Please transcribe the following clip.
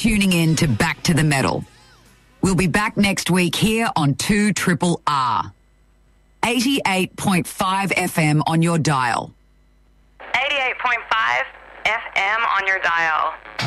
tuning in to Back to the Metal. We'll be back next week here on 2RRR. 88.5 FM on your dial. 88.5 FM on your dial.